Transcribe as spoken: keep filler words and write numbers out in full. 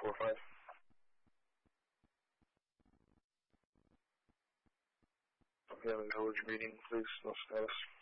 four five. Okay, I'm in village meeting, please, no status.